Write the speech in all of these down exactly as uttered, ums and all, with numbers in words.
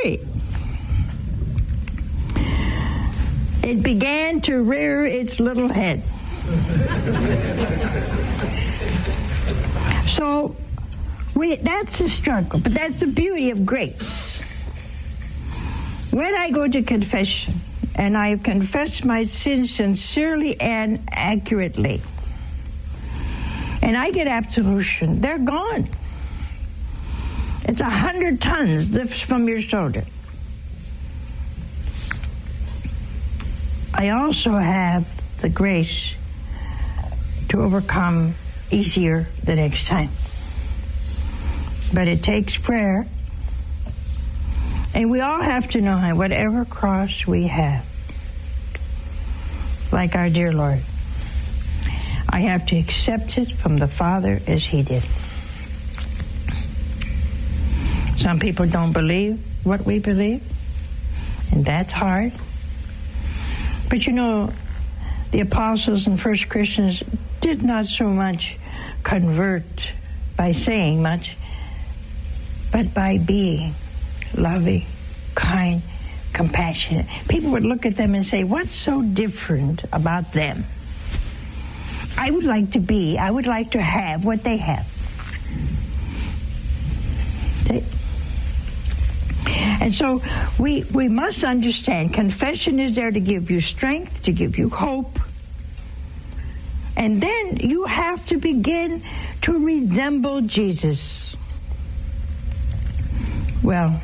tree. It began to rear its little head. So we, that's the struggle, but that's the beauty of grace. When I go to confession, and I confess my sins sincerely and accurately, and I get absolution, they're gone. It's a hundred tons lifts from your shoulder. I also have the grace to overcome easier the next time. But it takes prayer. And we all have to know, whatever cross we have, like our dear Lord, I have to accept it from the Father as He did. Some people don't believe what we believe, and that's hard. But you know, the apostles and first Christians did not so much convert by saying much, but by being loving, kind, compassionate. People would look at them and say, what's so different about them? I would like to be, I would like to have what they have. They, And so we we must understand confession is there to give you strength, to give you hope. And then you have to begin to resemble Jesus. Well,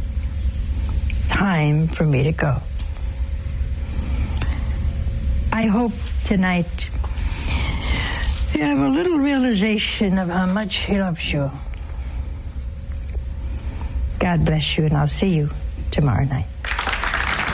time for me to go. I hope tonight you have a little realization of how much He loves you. God bless you, and I'll see you tomorrow night.